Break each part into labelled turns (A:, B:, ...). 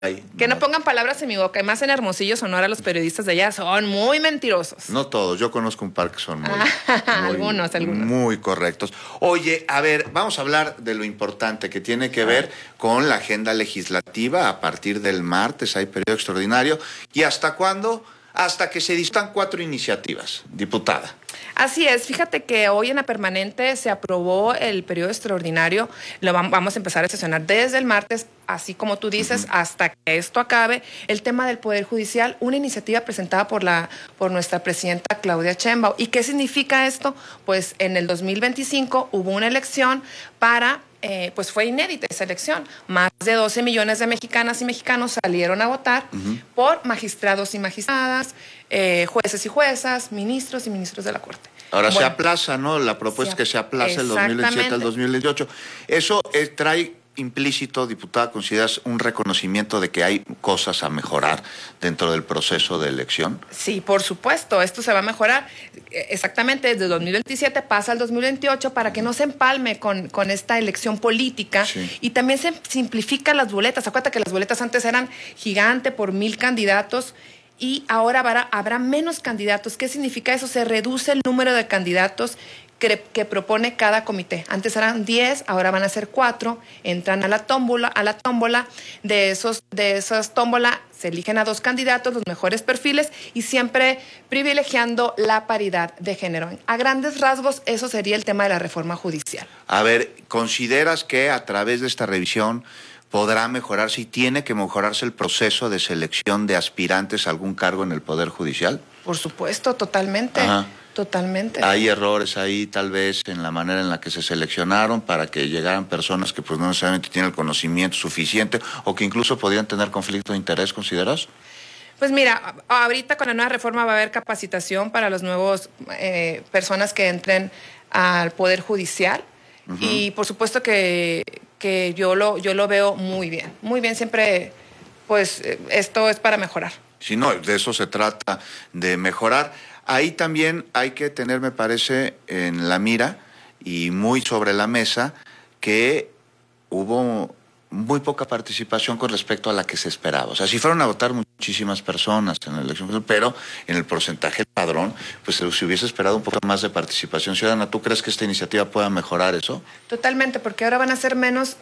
A: Que no pongan palabras en mi boca. Y más en Hermosillo, Sonora, los periodistas de allá son muy mentirosos.
B: No todos, yo conozco un par que son muy
A: algunos.
B: Muy correctos. Oye, a ver, vamos a hablar de lo importante que tiene que ver con la agenda legislativa. A partir del martes hay periodo extraordinario. ¿Y hasta cuándo? Hasta que se discutan 4 iniciativas, diputada.
A: Así es, fíjate que hoy en la permanente se aprobó el periodo extraordinario, vamos a empezar a sesionar desde el martes, así como tú dices, hasta que esto acabe. El tema del Poder Judicial, una iniciativa presentada por nuestra presidenta Claudia Sheinbaum. ¿Y qué significa esto? Pues en el 2025 hubo una elección pues fue inédita esa elección. Más de 12 millones de mexicanas y mexicanos salieron a votar por magistrados y magistradas, jueces y juezas, ministros y ministros de la Corte.
B: Ahora se aplaza, ¿no? La propuesta es que se aplace el 2027 al 2018. Eso trae implícito, diputada, ¿consideras un reconocimiento de que hay cosas a mejorar dentro del proceso de elección?
A: Sí, por supuesto, esto se va a mejorar. Exactamente, desde el 2027 pasa al 2028 para que no se empalme con esta elección política. Sí. Y también se simplifican las boletas. Acuérdate que las boletas antes eran gigante por 1,000 candidatos y ahora habrá menos candidatos. ¿Qué significa eso? Se reduce el número de candidatos que propone cada comité. Antes eran 10, ahora van a ser 4, entran a la tómbola, de esas tómbola se eligen a 2 candidatos, los mejores perfiles y siempre privilegiando la paridad de género. A grandes rasgos, eso sería el tema de la reforma judicial.
B: A ver, ¿consideras que a través de esta revisión podrá mejorarse y tiene que mejorarse el proceso de selección de aspirantes a algún cargo en el Poder Judicial?
A: Por supuesto, totalmente.
B: Ajá.
A: Totalmente.
B: Hay errores ahí tal vez en la manera en la que se seleccionaron para que llegaran personas que pues no necesariamente tienen el conocimiento suficiente o que incluso podrían tener conflicto de interés, ¿consideras?
A: Pues mira, ahorita con la nueva reforma va a haber capacitación para los nuevos personas que entren al Poder Judicial y por supuesto que yo lo veo muy bien, siempre pues esto es para mejorar.
B: Sí, no, de eso se trata, de mejorar. Ahí también hay que tener, me parece, en la mira y muy sobre la mesa que hubo muy poca participación con respecto a la que se esperaba. O sea, sí fueron a votar muchísimas personas en la elección, pero en el porcentaje del padrón, pues se hubiese esperado un poco más de participación ciudadana. ¿Tú crees que esta iniciativa pueda mejorar eso?
A: Totalmente, porque ahora van a ser menos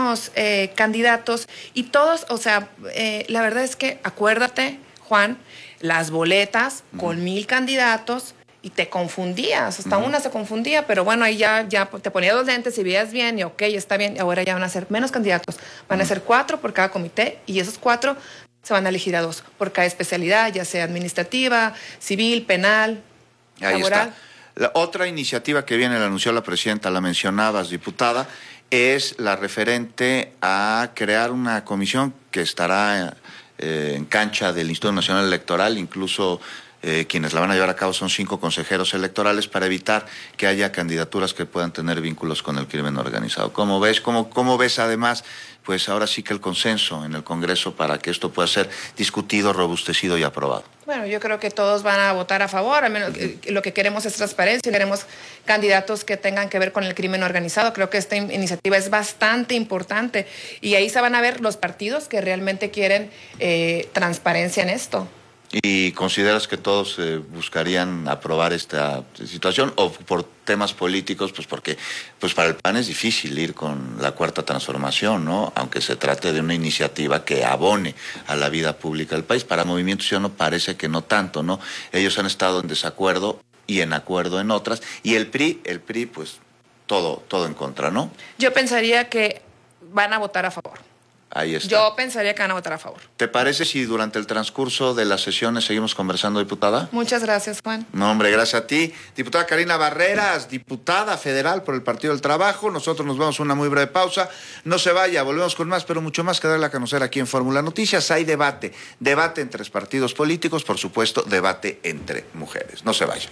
A: candidatos y todos, o sea, la verdad es que acuérdate, Juan, las boletas con 1,000 candidatos y te confundías, hasta una se confundía, pero bueno, ahí ya te ponía 2 lentes y veías bien y ok, está bien, y ahora ya van a ser menos candidatos, van a ser 4 por cada comité y esos 4 se van a elegir a 2 por cada especialidad, ya sea administrativa, civil, penal,
B: ahí
A: laboral.
B: Está. La otra iniciativa que viene, la anunció la presidenta, la mencionabas, diputada, es la referente a crear una comisión que estará en cancha del Instituto Nacional Electoral, incluso quienes la van a llevar a cabo son 5 consejeros electorales para evitar que haya candidaturas que puedan tener vínculos con el crimen organizado. ¿Cómo ves? ¿Cómo ves además, pues ahora sí que el consenso en el Congreso para que esto pueda ser discutido, robustecido y aprobado?
A: Bueno, yo creo que todos van a votar a favor, al menos lo que queremos es transparencia, queremos candidatos que tengan que ver con el crimen organizado. Creo que esta iniciativa es bastante importante y ahí se van a ver los partidos que realmente quieren transparencia en esto.
B: ¿Y consideras que todos buscarían aprobar esta situación o por temas políticos? Pues porque pues para el PAN es difícil ir con la Cuarta Transformación, ¿no? Aunque se trate de una iniciativa que abone a la vida pública del país. Para Movimiento Ciudadano parece que no tanto, ¿no? Ellos han estado en desacuerdo y en acuerdo en otras. Y el PRI pues todo en contra, ¿no?
A: Yo pensaría que van a votar a favor.
B: Ahí está.
A: Yo pensaría que van a votar a favor.
B: ¿Te parece si durante el transcurso de las sesiones seguimos conversando, diputada?
A: Muchas gracias, Juan.
B: No, hombre, gracias a ti. Diputada Karina Barreras, diputada federal por el Partido del Trabajo. Nosotros nos vamos a una muy breve pausa. No se vaya, volvemos con más, pero mucho más que darle a conocer aquí en Fórmula Noticias. Hay debate entre partidos políticos, por supuesto, debate entre mujeres. No se vaya.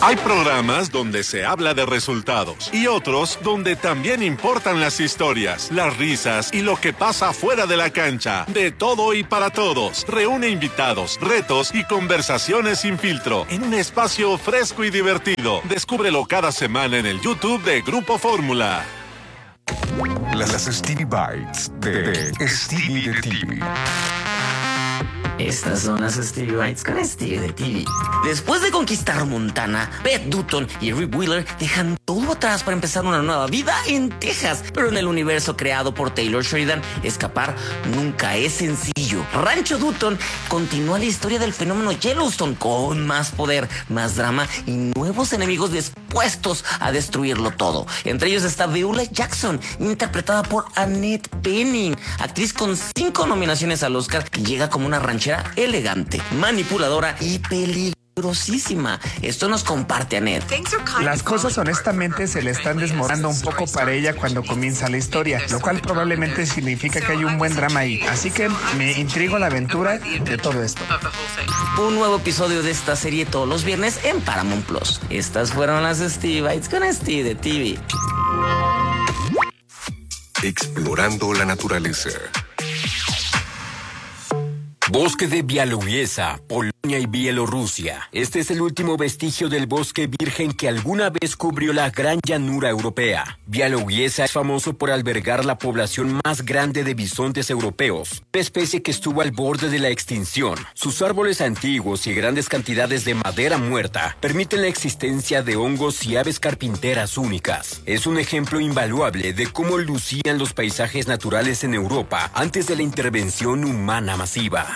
C: Hay programas donde se habla de resultados y otros donde también importan las historias, las risas y lo que pasa fuera de la cancha. De todo y para todos. Reúne invitados, retos y conversaciones sin filtro en un espacio fresco y divertido. Descúbrelo cada semana en el YouTube de Grupo Fórmula.
D: Las Stevie Bites de Stevie de TV.
E: Estas son las Stevie Bites con Stevie de TV. Después de conquistar Montana, Beth Dutton y Rick Wheeler dejan todo atrás para empezar una nueva vida en Texas. Pero en el universo creado por Taylor Sheridan, escapar nunca es sencillo. Rancho Dutton continúa la historia del fenómeno Yellowstone con más poder, más drama y nuevos enemigos dispuestos a destruirlo todo. Entre ellos está Beulah Jackson, interpretada por Annette Bening, actriz con 5 nominaciones al Oscar, que llega como una ranchera elegante, manipuladora y peligrosísima. Esto nos comparte Annette.
F: Las cosas honestamente se le están desmoronando un poco para ella cuando comienza la historia, lo cual probablemente significa que hay un buen drama ahí. Así que me intriga la aventura de todo esto.
E: Un nuevo episodio de esta serie todos los viernes en Paramount Plus. Estas fueron las Stevie Bites con Stevie de TV.
D: Explorando la naturaleza.
G: Bosque de Białowieża, Polonia y Bielorrusia. Este es el último vestigio del bosque virgen que alguna vez cubrió la gran llanura europea. Białowieża es famoso por albergar la población más grande de bisontes europeos, una especie que estuvo al borde de la extinción. Sus árboles antiguos y grandes cantidades de madera muerta permiten la existencia de hongos y aves carpinteras únicas. Es un ejemplo invaluable de cómo lucían los paisajes naturales en Europa antes de la intervención humana masiva.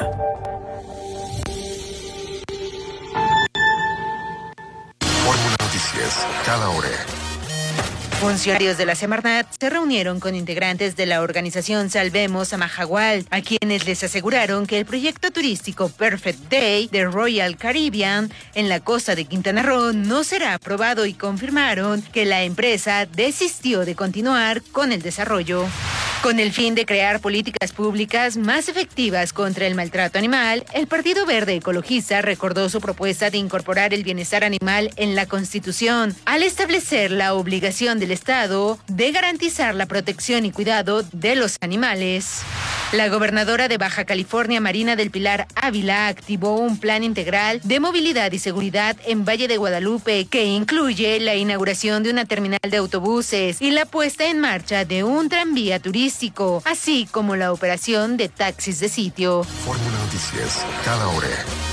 D: Fórmula Noticias, cada hora.
H: Funcionarios de la Semarnat se reunieron con integrantes de la organización Salvemos a Mahahual, a quienes les aseguraron que el proyecto turístico Perfect Day de Royal Caribbean en la costa de Quintana Roo no será aprobado y confirmaron que la empresa desistió de continuar con el desarrollo. Con el fin de crear políticas públicas más efectivas contra el maltrato animal, el Partido Verde Ecologista recordó su propuesta de incorporar el bienestar animal en la Constitución, al establecer la obligación del Estado de garantizar la protección y cuidado de los animales. La gobernadora de Baja California, Marina del Pilar Ávila, activó un plan integral de movilidad y seguridad en Valle de Guadalupe que incluye la inauguración de una terminal de autobuses y la puesta en marcha de un tranvía turístico, así como la operación de taxis de sitio.
D: Fórmula Noticias, cada hora.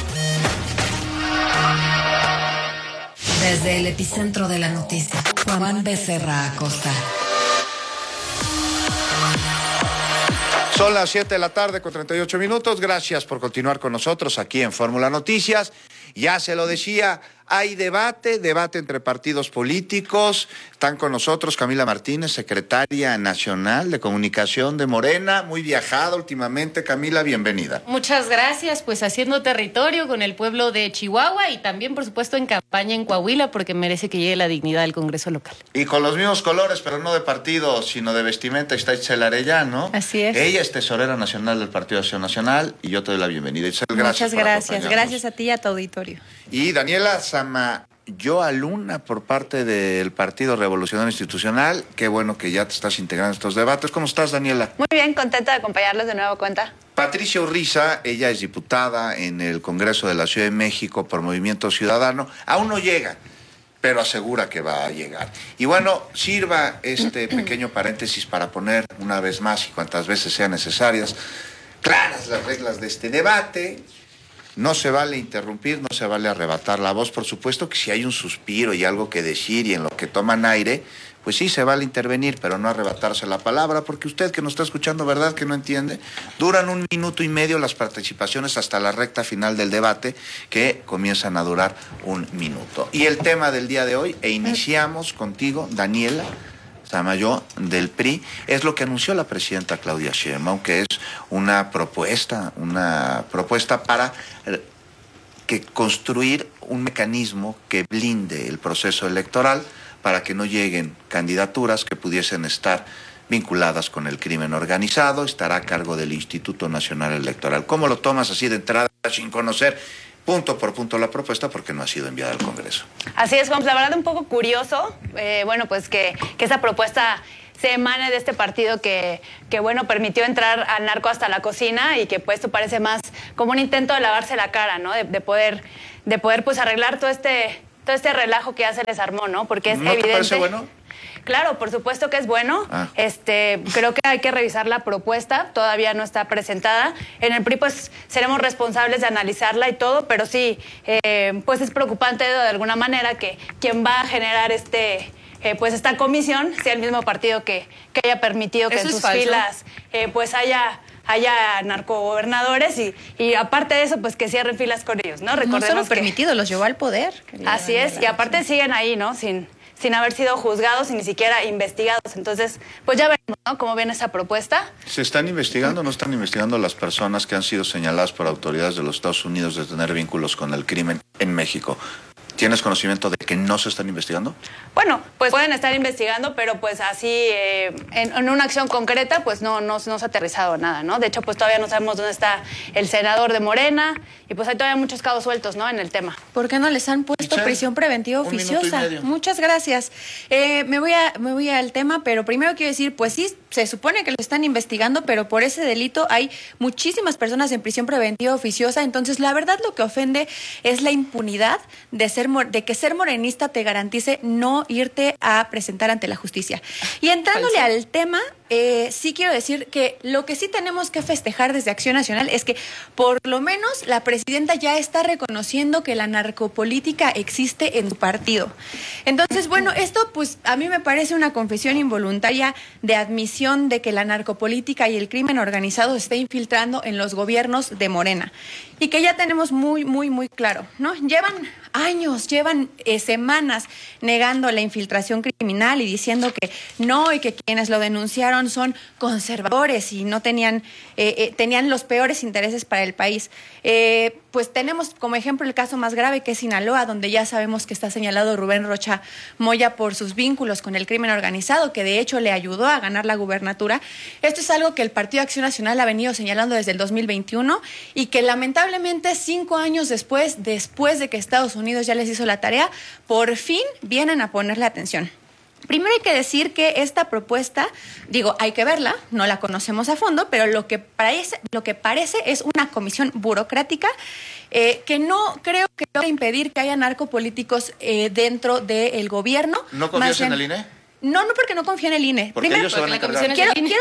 I: Desde el epicentro de la noticia, Juan Becerra Acosta.
B: Son las 7 de la tarde con 38 minutos. Gracias por continuar con nosotros aquí en Fórmula Noticias. Ya se lo decía, hay debate entre partidos políticos. Están con nosotros Camila Martínez, secretaria nacional de comunicación de Morena, muy viajada últimamente. Camila, bienvenida.
J: Muchas gracias, pues haciendo territorio con el pueblo de Chihuahua y también, por supuesto, en campaña en Coahuila, porque merece que llegue la dignidad del Congreso local.
B: Y con los mismos colores, pero no de partido, sino de vestimenta, está Itzel Arellano.
J: Así es.
B: Ella es tesorera nacional del Partido Acción Nacional y yo te doy la bienvenida. Itzel, gracias.
J: Muchas gracias. Gracias a ti y a tu auditorio.
B: Y Daniela Samayoa Luna, por parte del Partido Revolucionario Institucional. Qué bueno que ya te estás integrando en estos debates. ¿Cómo estás, Daniela?
K: Muy bien, contenta de acompañarlos de nuevo cuenta.
B: Patricia Urriza, ella es diputada en el Congreso de la Ciudad de México por Movimiento Ciudadano. Aún no llega, pero asegura que va a llegar. Y bueno, sirva este pequeño paréntesis para poner una vez más y cuantas veces sean necesarias claras las reglas de este debate. No se vale interrumpir, no se vale arrebatar la voz. Por supuesto que si hay un suspiro y algo que decir y en lo que toman aire, pues sí se vale intervenir, pero no arrebatarse la palabra, porque usted que nos está escuchando, ¿verdad que no entiende? Duran 1 minuto y medio las participaciones hasta la recta final del debate, que comienzan a durar 1 minuto. Y el tema del día de hoy, e iniciamos contigo, Daniela Samayoa, del PRI, es lo que anunció la presidenta Claudia Sheinbaum, que es una propuesta para construir un mecanismo que blinde el proceso electoral para que no lleguen candidaturas que pudiesen estar vinculadas con el crimen organizado. Estará a cargo del Instituto Nacional Electoral. ¿Cómo lo tomas así de entrada sin conocer punto por punto la propuesta porque no ha sido enviada al Congreso.
K: Así es, Juan, la verdad un poco curioso, bueno, pues que esa propuesta se emane de este partido que bueno, permitió entrar al narco hasta la cocina y que pues esto parece más como un intento de lavarse la cara, ¿no? De poder pues arreglar todo este relajo que ya se les armó, ¿no? Porque es evidente. ¿No te
B: parece bueno?
K: Claro, por supuesto que es bueno. Creo que hay que revisar la propuesta, todavía no está presentada. En el PRI pues seremos responsables de analizarla y todo, pero sí, pues es preocupante de alguna manera que quien va a generar pues esta comisión sea el mismo partido que haya permitido que en sus filas pues haya narcogobernadores y aparte de eso, pues que cierren filas con ellos, ¿no?
L: Recordemos no solo permitido, los llevó al poder.
K: Así es, y aparte siguen ahí, ¿no? Sin haber sido juzgados y ni siquiera investigados. Entonces, pues ya veremos, ¿no? Cómo viene esa propuesta.
B: ¿Se están investigando o no están investigando las personas que han sido señaladas por autoridades de los Estados Unidos de tener vínculos con el crimen en México? ¿Tienes conocimiento de que no se están investigando?
K: Bueno, pues pueden estar investigando, pero pues así en una acción concreta pues no se ha aterrizado nada, ¿no? De hecho, pues todavía no sabemos dónde está el senador de Morena y pues hay todavía muchos cabos sueltos, ¿no? En el tema.
L: ¿Por qué no les han puesto prisión preventiva oficiosa? Muchas gracias. Me voy al tema, pero primero quiero decir, pues sí, se supone que lo están investigando, pero por ese delito hay muchísimas personas en prisión preventiva oficiosa. Entonces, la verdad lo que ofende es la impunidad de que ser morenista te garantice no irte a presentar ante la justicia. Y entrándole al tema, sí quiero decir que lo que sí tenemos que festejar desde Acción Nacional es que por lo menos la presidenta ya está reconociendo que la narcopolítica existe en su partido. Entonces, bueno, esto pues a mí me parece una confesión involuntaria de admisión de que la narcopolítica y el crimen organizado se está infiltrando en los gobiernos de Morena. Y que ya tenemos muy, muy, muy claro, ¿no? Llevan años, llevan semanas negando la infiltración criminal y diciendo que no y que quienes lo denunciaron son conservadores y no tenían los peores intereses para el país. Pues tenemos como ejemplo el caso más grave que es Sinaloa, donde ya sabemos que está señalado Rubén Rocha Moya por sus vínculos con el crimen organizado, que de hecho le ayudó a ganar la gubernatura. Esto es algo que el Partido Acción Nacional ha venido señalando desde el 2021 y que lamentablemente 5 años después de que Estados Unidos ya les hizo la tarea, por fin vienen a ponerle atención. Primero hay que decir que esta propuesta, hay que verla, no la conocemos a fondo, pero lo que parece es una comisión burocrática que no creo que va a impedir que haya narcopolíticos dentro del gobierno.
B: ¿No confías en el INE?
L: No, porque no confío en el INE.
B: Porque primero, ellos se van a encargar.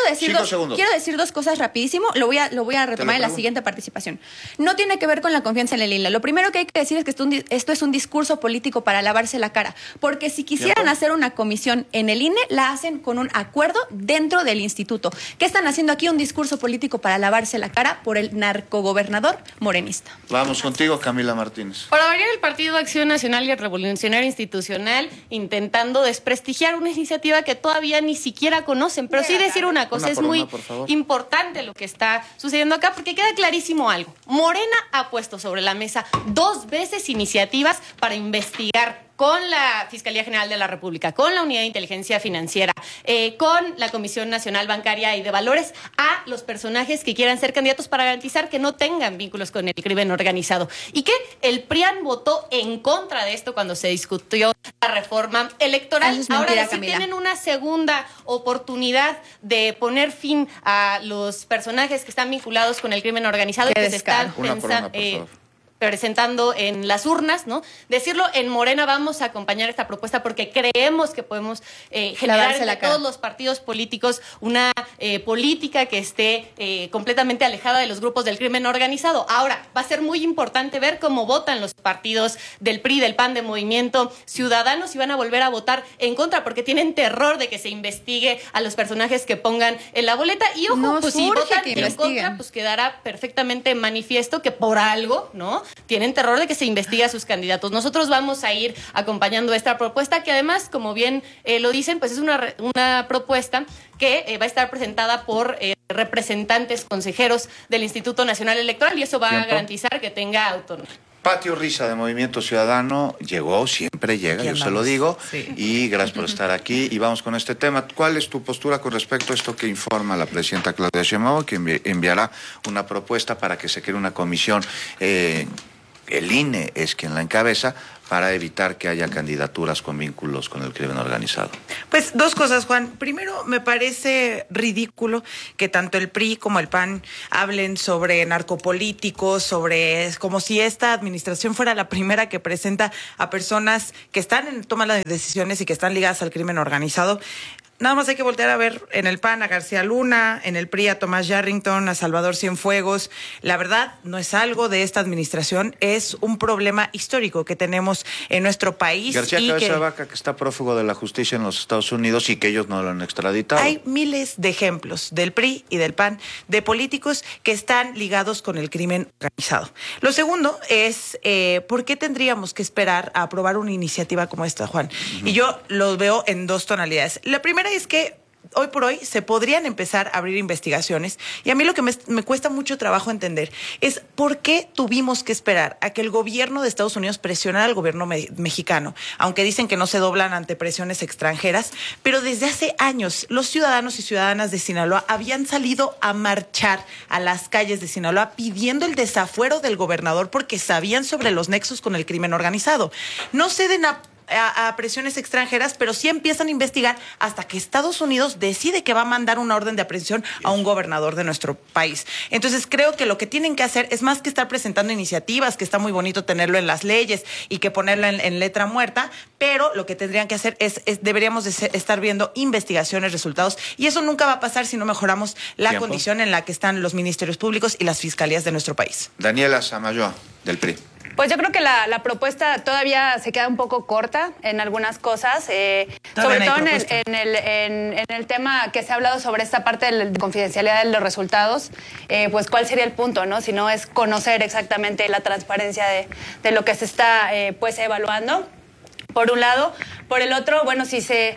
L: Quiero decir dos cosas rapidísimo. Lo voy a retomar en la siguiente participación. No tiene que ver con la confianza en el INE. Lo primero que hay que decir es que esto es un discurso político para lavarse la cara. Porque si quisieran hacer una comisión en el INE, la hacen con un acuerdo dentro del instituto. ¿Qué están haciendo aquí? Un discurso político para lavarse la cara por el narcogobernador morenista.
B: Vamos contigo, Camila Martínez.
J: Para variar, el Partido Acción Nacional y el Revolucionario Institucional intentando desprestigiar una iniciativa que todavía ni siquiera conocen, pero sí decir una cosa, es muy importante lo que está sucediendo acá, porque queda clarísimo algo. Morena ha puesto sobre la mesa 2 veces iniciativas para investigar con la Fiscalía General de la República, con la Unidad de Inteligencia Financiera, con la Comisión Nacional Bancaria y de Valores, a los personajes que quieran ser candidatos para garantizar que no tengan vínculos con el crimen organizado. Y que el PRIAN votó en contra de esto cuando se discutió la reforma electoral.
L: Eso es mentira,
J: ahora sí
L: Camila.
J: tienen una segunda oportunidad de poner fin a los personajes que están vinculados con el crimen organizado y que se están presentando en las urnas, ¿no? Decirlo, en Morena vamos a acompañar esta propuesta porque creemos que podemos generar entre todos los partidos políticos una política que esté completamente alejada de los grupos del crimen organizado. Ahora, va a ser muy importante ver cómo votan los partidos del PRI, del PAN, de Movimiento Ciudadano, si van a volver a votar en contra, porque tienen terror de que se investigue a los personajes que pongan en la boleta. Y ojo, pues si votan en contra, pues quedará perfectamente manifiesto que por algo, ¿no?, tienen terror de que se investigue a sus candidatos. Nosotros vamos a ir acompañando esta propuesta, que además, como bien lo dicen, pues es una propuesta que va a estar presentada por representantes consejeros del Instituto Nacional Electoral, y eso va a garantizar que tenga autonomía.
B: Patio Risa de Movimiento Ciudadano llegó, siempre llega, yo se lo digo, y gracias por estar aquí. Y vamos con este tema. ¿Cuál es tu postura con respecto a esto que informa la presidenta Claudia Sheinbaum, que enviará una propuesta para que se cree una comisión el INE es quien la encabeza, para evitar que haya candidaturas con vínculos con el crimen organizado?
M: Pues dos cosas, Juan. Primero, me parece ridículo que tanto el PRI como el PAN hablen sobre narcopolíticos, sobre como si esta administración fuera la primera que presenta a personas que están en toma de decisiones y que están ligadas al crimen organizado. Nada más hay que voltear a ver en el PAN a García Luna, en el PRI a Tomás Yarrington, a Salvador Cienfuegos. La verdad, no es algo de esta administración, es un problema histórico que tenemos en nuestro país.
B: García Cabeza Vaca, que está prófugo de la justicia en los Estados Unidos y que ellos no lo han extraditado.
M: Hay miles de ejemplos del PRI y del PAN, de políticos que están ligados con el crimen organizado. Lo segundo es, ¿por qué tendríamos que esperar a aprobar una iniciativa como esta, Juan? Y yo lo veo en dos tonalidades. La primera es que hoy por hoy se podrían empezar a abrir investigaciones y a mí lo que me cuesta mucho trabajo entender es por qué tuvimos que esperar a que el gobierno de Estados Unidos presionara al gobierno mexicano, aunque dicen que no se doblan ante presiones extranjeras, pero desde hace años los ciudadanos y ciudadanas de Sinaloa habían salido a marchar a las calles de Sinaloa pidiendo el desafuero del gobernador porque sabían sobre los nexos con el crimen organizado. No ceden a presiones extranjeras, pero sí empiezan a investigar hasta que Estados Unidos decide que va a mandar una orden de aprehensión a un gobernador de nuestro país. Entonces creo que lo que tienen que hacer es más que estar presentando iniciativas, que está muy bonito tenerlo en las leyes y que ponerlo en letra muerta, pero lo que tendrían que hacer es deberíamos estar viendo investigaciones, resultados, y eso nunca va a pasar si no mejoramos la condición en la que están los ministerios públicos y las fiscalías de nuestro país.
B: Daniela Samayoa, del PRI.
K: Pues yo creo que la propuesta todavía se queda un poco corta en algunas cosas, sobre todo en el tema que se ha hablado sobre esta parte de confidencialidad de los resultados, pues cuál sería el punto, ¿no? Si no es conocer exactamente la transparencia de lo que se está pues evaluando, por un lado. Por el otro, bueno, si se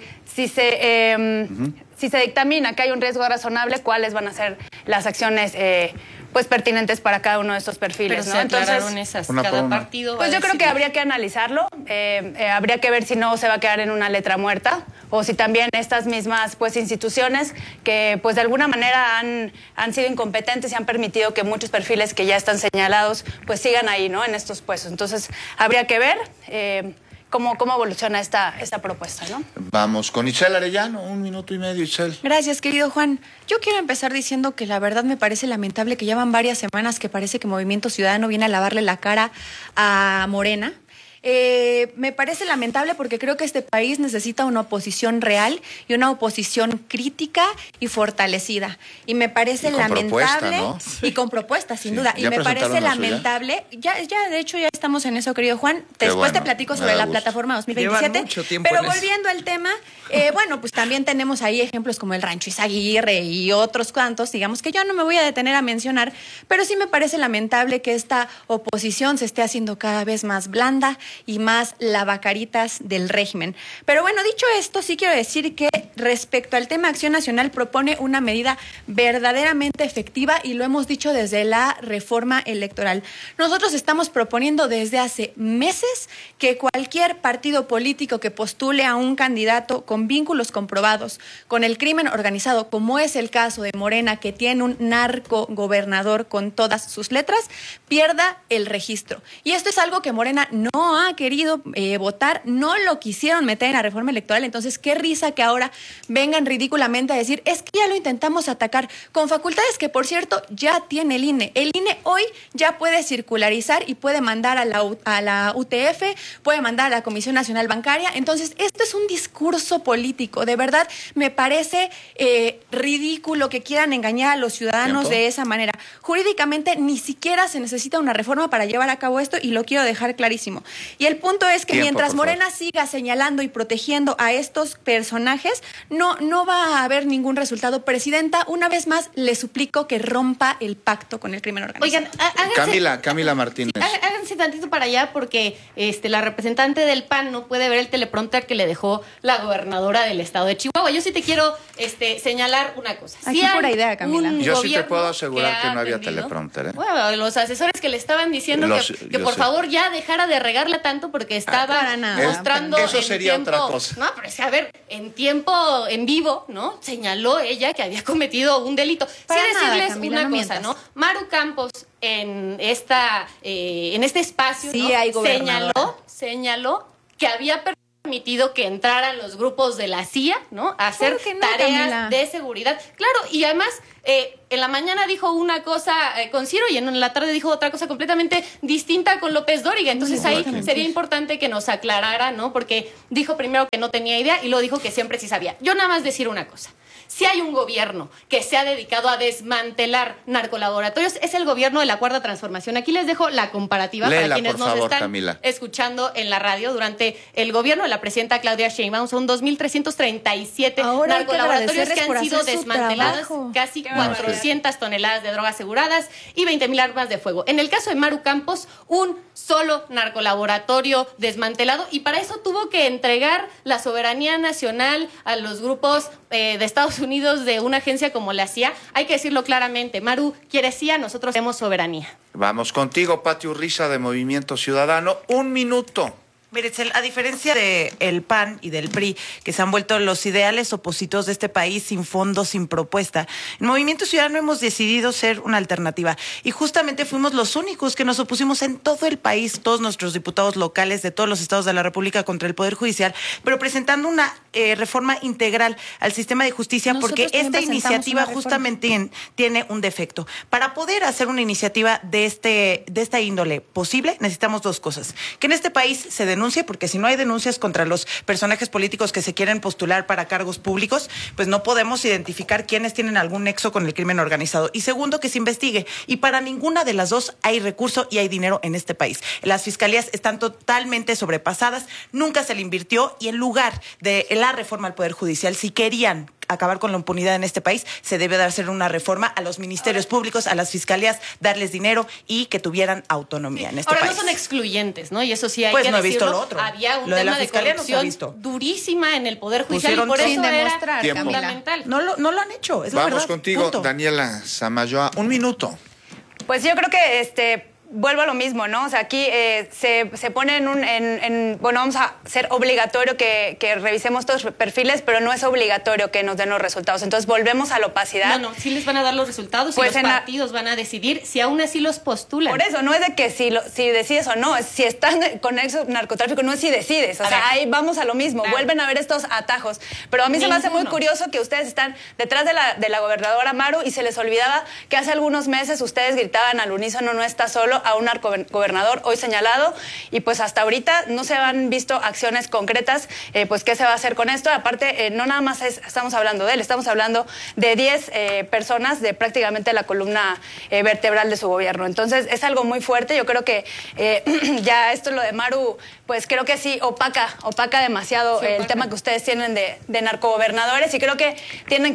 K: dictamina que hay un riesgo razonable, ¿cuáles van a ser las acciones pues pertinentes para cada uno de estos perfiles?
J: Pero
K: ¿no?
J: Entonces, esas, cada partido
K: pues yo creo que habría que analizarlo, habría que ver si no se va a quedar en una letra muerta o si también estas mismas pues instituciones que pues de alguna manera han sido incompetentes y han permitido que muchos perfiles que ya están señalados pues sigan ahí, ¿no? En estos puestos. Entonces habría que ver cómo evoluciona esta propuesta, ¿no?
B: Vamos con Itzel Arellano, 1 minuto y medio, Itzel.
L: Gracias, querido Juan. Yo quiero empezar diciendo que la verdad me parece lamentable que llevan varias semanas que parece que Movimiento Ciudadano viene a lavarle la cara a Morena. Me parece lamentable porque creo que este país necesita una oposición real y una oposición crítica y fortalecida. Y me parece lamentable, ¿no? Y con propuestas, sin duda. Y me parece lamentable, ya de hecho ya estamos en eso, querido Juan. Después te platico sobre la plataforma 2027. Pero volviendo al tema, bueno, pues también tenemos ahí ejemplos como el Rancho Izaguirre y otros cuantos, digamos que yo no me voy a detener a mencionar, pero sí me parece lamentable que esta oposición se esté haciendo cada vez más blanda y más lavacaritas del régimen. Pero bueno, dicho esto, sí quiero decir que respecto al tema Acción Nacional propone una medida verdaderamente efectiva y lo hemos dicho desde la reforma electoral. Nosotros estamos proponiendo desde hace meses que cualquier partido político que postule a un candidato con vínculos comprobados con el crimen organizado, como es el caso de Morena, que tiene un narco gobernador con todas sus letras, pierda el registro. Y esto es algo que Morena no ha querido votar, no lo quisieron meter en la reforma electoral, entonces qué risa que ahora vengan ridículamente a decir, es que ya lo intentamos atacar, con facultades que por cierto ya tiene el INE. El INE hoy ya puede circularizar y puede mandar a la UTF, puede mandar a la Comisión Nacional Bancaria, entonces esto es un discurso político, de verdad me parece ridículo que quieran engañar a los ciudadanos de esa manera. Jurídicamente ni siquiera se necesita una reforma para llevar a cabo esto y lo quiero dejar clarísimo. Y el punto es que mientras Morena siga señalando y protegiendo a estos personajes, no va a haber ningún resultado. Presidenta, una vez más le suplico que rompa el pacto con el crimen organizado.
J: Oigan,
B: Camila Martínez.
J: Háganse tantito para allá porque la representante del PAN no puede ver el teleprompter que le dejó la gobernadora del estado de Chihuahua. Yo sí te quiero señalar una cosa.
L: Aquí pura idea, Camila.
B: Yo sí te puedo asegurar que no había teleprompter.
J: Bueno, los asesores que le estaban diciendo que por favor ya dejara de regar la gusta tanto porque estaba mostrando
B: eso sería
J: en tiempo,
B: otra cosa.
J: No, pero es que, a ver, en tiempo, en vivo, ¿no? Señaló ella que había cometido un delito.
L: Para
J: sí,
L: nada,
J: decirles
L: Camila,
J: una
L: no
J: cosa,
L: mientas.
J: ¿no? Maru Campos en este espacio,
L: Sí,
J: ¿no?
L: hay gobernadora.
J: señaló que había permitido que entraran los grupos de la CIA, ¿no? A hacer tareas
L: Camila?
J: de seguridad. Claro, y además en la mañana dijo una cosa con Ciro y en la tarde dijo otra cosa completamente distinta con López Dóriga. Entonces ahí sería importante que nos aclarara, ¿no? Porque dijo primero que no tenía idea y luego dijo que siempre sí sabía. Yo nada más decir una cosa. Si hay un gobierno que se ha dedicado a desmantelar narcolaboratorios, es el gobierno de la Cuarta Transformación. Aquí les dejo la comparativa para quienes nos están escuchando en la radio. Durante el gobierno de la presidenta Claudia Sheinbaum son 2.337 narcolaboratorios que han sido desmantelados, casi 400 toneladas de drogas aseguradas y 20,000 armas de fuego. En el caso de Maru Campos, un solo narcolaboratorio desmantelado, y para eso tuvo que entregar la soberanía nacional a los grupos de Estados Unidos de una agencia como la CIA. Hay que decirlo claramente, Maru quiere CIA, nosotros tenemos soberanía.
B: Vamos contigo, Pati Urriza, de Movimiento Ciudadano. 1 minuto.
M: Mire, Itzel, a diferencia del PAN y del PRI, que se han vuelto los ideales opositores de este país sin fondo, sin propuesta, en Movimiento Ciudadano hemos decidido ser una alternativa. Y justamente fuimos los únicos que nos opusimos en todo el país, todos nuestros diputados locales de todos los estados de la República contra el Poder Judicial, pero presentando una reforma integral al sistema de justicia, porque esta iniciativa justamente tiene un defecto. Para poder hacer una iniciativa de esta índole posible, necesitamos 2 cosas. Que en este país se denuncie, porque si no hay denuncias contra los personajes políticos que se quieren postular para cargos públicos, pues no podemos identificar quiénes tienen algún nexo con el crimen organizado. Y segundo, que se investigue. Y para ninguna de las dos hay recurso y hay dinero en este país. Las fiscalías están totalmente sobrepasadas, nunca se le invirtió, y en lugar de la reforma al Poder Judicial, si querían acabar con la impunidad en este país, se debe de hacer una reforma a los ministerios públicos, a las fiscalías, darles dinero y que tuvieran autonomía en este país.
J: Ahora no son excluyentes, ¿no? Y eso sí hay
M: pues
J: que
M: no he
J: decirlo.
M: visto lo otro.
J: Había un
M: lo de
J: tema
M: la fiscalía
J: de corrupción durísima en el Poder Judicial y por eso era fundamental.
M: No lo han hecho, es la verdad.
B: Vamos contigo, punto. Daniela Samayoa, 1 minuto.
K: Pues yo creo que vuelvo a lo mismo, ¿no? O sea, aquí se pone bueno, vamos a hacer obligatorio que revisemos todos los perfiles, pero no es obligatorio que nos den los resultados. Entonces volvemos a la opacidad.
J: No, sí les van a dar los resultados, pues y los partidos van a decidir si aún así los postulan.
K: Por eso, no es de que si decides o no, es si están con nexo narcotráfico, no es si decides. O sea, ahí vamos a lo mismo, vuelven a ver estos atajos. Pero a mí se me hace muy curioso que ustedes están detrás de la gobernadora Maru y se les olvidaba que hace algunos meses ustedes gritaban al unísono, no está solo, a un narcogobernador hoy señalado, y pues hasta ahorita no se han visto acciones concretas. Pues qué se va a hacer con esto. Aparte, no nada más estamos hablando de él, estamos hablando de 10 personas de prácticamente la columna vertebral de su gobierno. Entonces es algo muy fuerte. Yo creo que ya esto, lo de Maru, pues creo que sí opaca demasiado el tema que ustedes tienen de narcogobernadores, y creo que tienen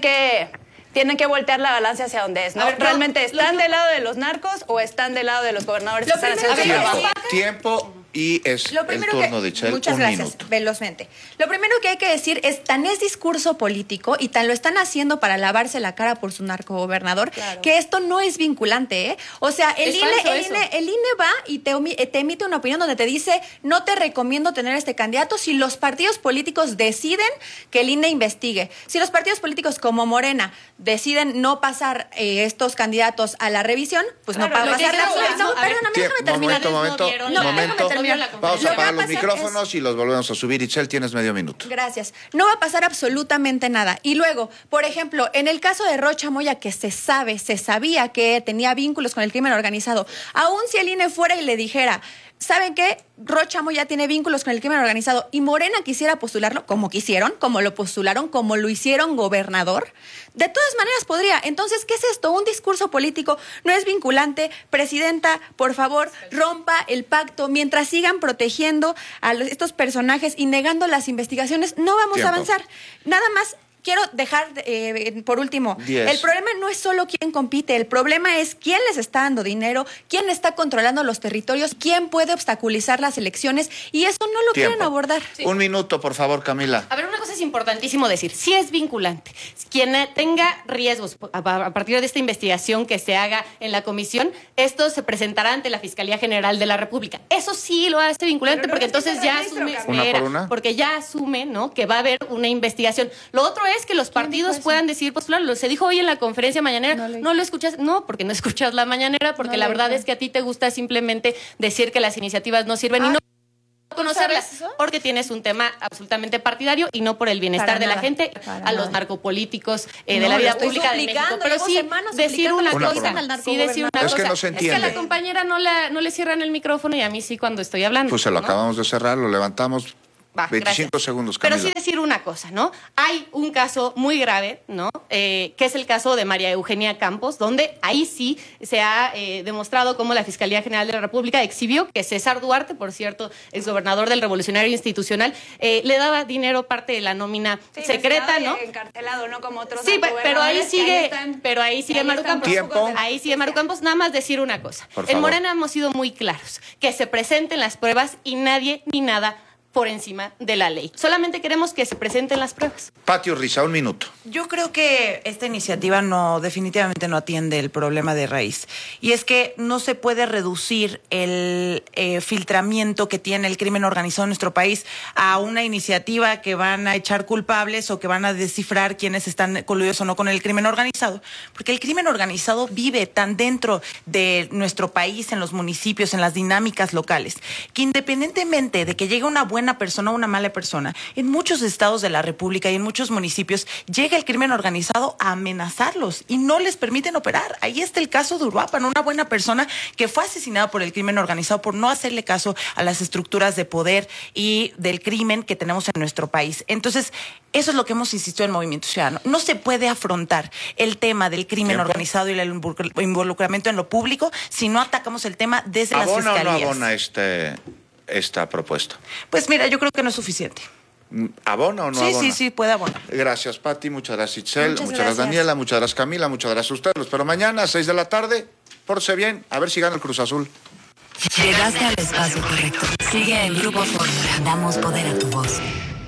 K: que voltear la balanza hacia donde es, ¿no? ¿Realmente están del lado de los narcos o están del lado de los gobernadores que están haciendo su trabajo?
B: Tiempo. Y es el turno de Itzel.
L: Muchas gracias, velozmente. Lo primero que hay que decir es, tan es discurso político y tan lo están haciendo para lavarse la cara por su narcogobernador, que esto no es vinculante, ¿eh? O sea, el INE va y te emite una opinión donde te dice, no te recomiendo tener este candidato si los partidos políticos deciden que el INE investigue. Si los partidos políticos como Morena deciden no pasar estos candidatos a la revisión, pues no va a pasar. Perdóname, déjame terminar.
B: Momento. Vamos a apagar los micrófonos y los volvemos a subir. Itzel, tienes medio minuto.
L: Gracias. No va a pasar absolutamente nada. Y luego, por ejemplo, en el caso de Rocha Moya, que se sabía que tenía vínculos con el crimen organizado, aún si el INE fuera y le dijera, ¿saben qué? Rocha Moya tiene vínculos con el crimen organizado y Morena quisiera postularlo, como quisieron, como lo postularon, como lo hicieron gobernador, de todas maneras podría. Entonces, ¿qué es esto? Un discurso político no es vinculante. Presidenta, por favor, rompa el pacto. Mientras sigan protegiendo a estos personajes y negando las investigaciones, no vamos a avanzar. Nada más. Quiero dejar, por último, el problema no es solo quién compite, el problema es quién les está dando dinero, quién está controlando los territorios, quién puede obstaculizar las elecciones, y eso no lo quieren abordar.
B: 1 minuto, por favor, Camila.
J: A ver, una cosa es importantísimo decir, sí es vinculante. Quien tenga riesgos a partir de esta investigación que se haga en la comisión, esto se presentará ante la Fiscalía General de la República. Eso sí lo hace vinculante porque entonces ya asume, porque ya asume, ¿no?, que va a haber una investigación. Lo otro es que los partidos puedan decir, pues claro, se dijo hoy en la conferencia mañanera, no lo escuchas, no, porque no escuchas la mañanera, porque la verdad es que a ti te gusta simplemente decir que las iniciativas no sirven y no conocerlas, porque tienes un tema absolutamente partidario y no por el bienestar de la gente, a los narcopolíticos de la vida pública de México. Pero sí, decir una cosa,
B: es que no se entiende.
J: Es que a la compañera no le cierran el micrófono y a mí sí cuando estoy hablando.
B: Pues se lo acabamos de cerrar, lo levantamos. 25 segundos, Camila.
J: Pero sí decir una cosa, ¿no? Hay un caso muy grave, ¿no? Que es el caso de María Eugenia Campos, donde ahí sí se ha demostrado cómo la Fiscalía General de la República exhibió que César Duarte, por cierto, exgobernador del Revolucionario Institucional, le daba dinero, parte de la nómina secreta, ¿no?
K: Encarcelado, no como otros.
J: Sí, pero ahí sigue Maru Campos. Ahí sigue Maru Campos. Nada más decir una cosa. En Morena hemos sido muy claros, que se presenten las pruebas y nadie ni nada por encima de la ley. Solamente queremos que se presenten las pruebas.
B: Pati Urriza, 1 minuto.
M: Yo creo que esta iniciativa definitivamente no atiende el problema de raíz. Y es que no se puede reducir el filtramiento que tiene el crimen organizado en nuestro país a una iniciativa que van a echar culpables o que van a descifrar quiénes están coludidos o no con el crimen organizado. Porque el crimen organizado vive tan dentro de nuestro país, en los municipios, en las dinámicas locales, que independientemente de que llegue una buena persona o una mala persona, en muchos estados de la República y en muchos municipios llega el crimen organizado a amenazarlos y no les permiten operar. Ahí está el caso de Uruapan, una buena persona que fue asesinada por el crimen organizado por no hacerle caso a las estructuras de poder y del crimen que tenemos en nuestro país. Entonces, eso es lo que hemos insistido en Movimiento Ciudadano. No se puede afrontar el tema del crimen organizado y el involucramiento en lo público si no atacamos el tema desde las fiscalías.
B: ¿Abona o no abona esta propuesta?
M: Pues mira, yo creo que no es suficiente.
B: ¿Abona o no abona?
M: Sí, puede abonar.
B: Gracias, Pati, muchas gracias, Itzel, muchas gracias, Daniela, muchas gracias, Camila, muchas gracias a ustedes. Los espero mañana a 6 de la tarde. Pórtese bien, a ver si gana el Cruz Azul.
I: Llegaste al espacio correcto. Sigue el Grupo Fórmula. Damos poder a tu voz.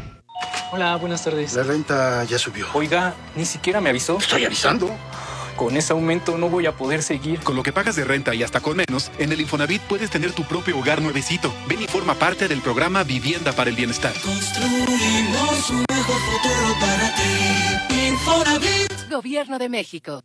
N: Hola, buenas tardes.
O: La renta ya subió.
N: Oiga, ni siquiera me avisó.
O: Estoy avisando.
N: Con ese aumento no voy a poder seguir.
P: Con lo que pagas de renta y hasta con menos, en el Infonavit puedes tener tu propio hogar nuevecito. Ven y forma parte del programa Vivienda para el Bienestar.
Q: Construimos un mejor futuro para ti. Infonavit.
I: Gobierno de México.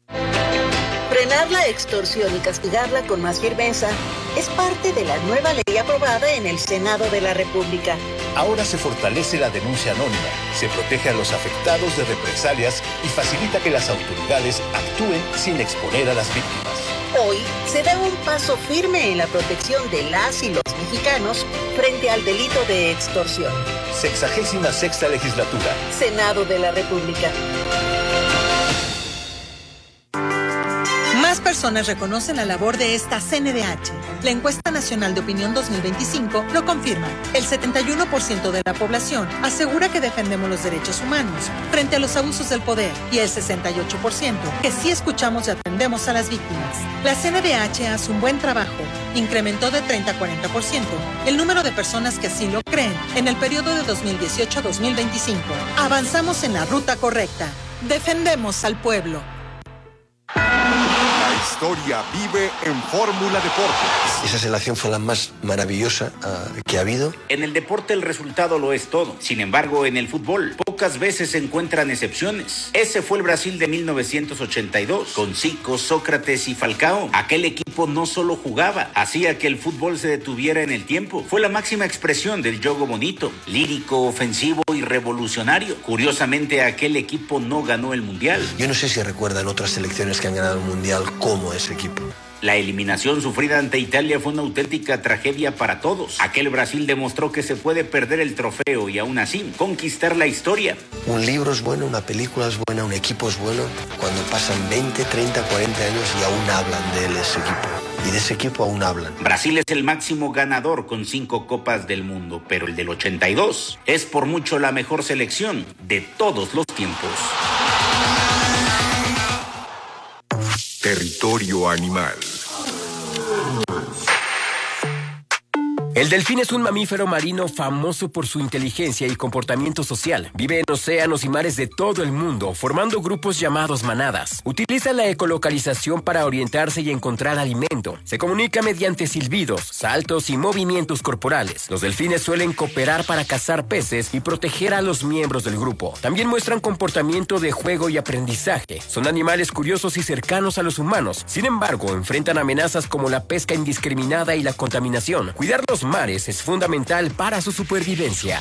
R: Frenar la extorsión y castigarla con más firmeza es parte de la nueva ley aprobada en el Senado de la República.
S: Ahora se fortalece la denuncia anónima, se protege a los afectados de represalias y facilita que las autoridades actúen sin exponer a las víctimas.
R: Hoy se da un paso firme en la protección de las y los mexicanos frente al delito de extorsión.
S: 66ª legislatura.
R: Senado de la República.
T: Más personas reconocen la labor de esta CNDH. La encuesta nacional de opinión 2025 lo confirma. El 71% de la población asegura que defendemos los derechos humanos frente a los abusos del poder y el 68% que sí escuchamos y atendemos a las víctimas. La CNDH hace un buen trabajo. Incrementó de 30 a 40% el número de personas que así lo creen en el periodo de 2018 a 2025. Avanzamos en la ruta correcta. Defendemos al pueblo.
D: La historia vive en Fórmula Deportes.
O: Esa selección fue la más maravillosa que ha habido.
U: En el deporte el resultado lo es todo. Sin embargo, en el fútbol pocas veces se encuentran excepciones. Ese fue el Brasil de 1982, con Zico, Sócrates y Falcao. Aquel equipo no solo jugaba, hacía que el fútbol se detuviera en el tiempo. Fue la máxima expresión del juego bonito, lírico, ofensivo y revolucionario. Curiosamente, aquel equipo no ganó el Mundial.
O: Yo no sé si recuerdan otras selecciones que han ganado el Mundial como ese equipo.
U: La eliminación sufrida ante Italia fue una auténtica tragedia para todos. Aquel Brasil demostró que se puede perder el trofeo y aún así conquistar la historia.
O: Un libro es bueno, una película es buena, un equipo es bueno cuando pasan 20, 30, 40 años y aún hablan de él, ese equipo. Y de ese equipo aún hablan.
U: Brasil es el máximo ganador con 5 Copas del Mundo, pero el del 82 es por mucho la mejor selección de todos los tiempos.
D: Territorio Animal.
G: El delfín es un mamífero marino famoso por su inteligencia y comportamiento social. Vive en océanos y mares de todo el mundo, formando grupos llamados manadas. Utiliza la ecolocalización para orientarse y encontrar alimento. Se comunica mediante silbidos, saltos y movimientos corporales. Los delfines suelen cooperar para cazar peces y proteger a los miembros del grupo. También muestran comportamiento de juego y aprendizaje. Son animales curiosos y cercanos a los humanos. Sin embargo, enfrentan amenazas como la pesca indiscriminada y la contaminación. Cuidar los mares es fundamental para su supervivencia.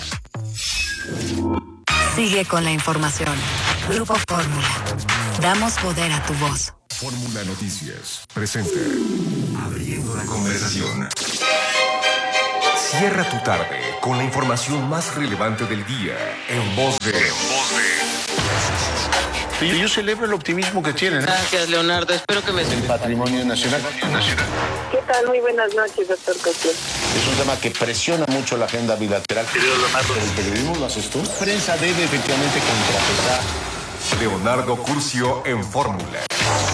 I: Sigue con la información. Grupo Fórmula. Damos poder a tu voz.
A: Fórmula Noticias presenta Abriendo la conversación. Cierra tu tarde con la información más relevante del día en voz de...
B: Yo celebro el optimismo que tienen.
V: Gracias, Leonardo. Espero que me...
B: El patrimonio nacional.
W: ¿Qué tal? Muy buenas noches, doctor Cosío.
B: Es un tema que presiona mucho la agenda bilateral. ¿El periodismo lo haces tú? La prensa debe efectivamente contrapesar.
A: Leonardo Curcio en Fórmula.